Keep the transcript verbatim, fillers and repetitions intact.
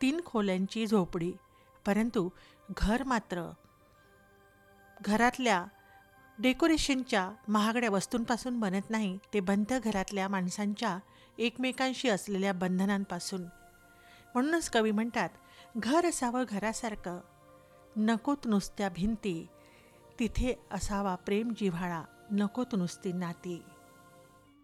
तीन खोल्यांची झोपडी. परंतु घर मात्र घरातल्या डेकोरेशनच्या महागड्या वस्तूंपासून बनत नाही, ते बनतं घरातल्या माणसांच्या एकमेकांशी असलेल्या बंधनांपासून. म्हणूनच कवी म्हणतात, घर असावं घरासारखं, नकोत नुसत्या भिंती, तिथे असावा प्रेम जिव्हाळा, नकोत नुसती नाती.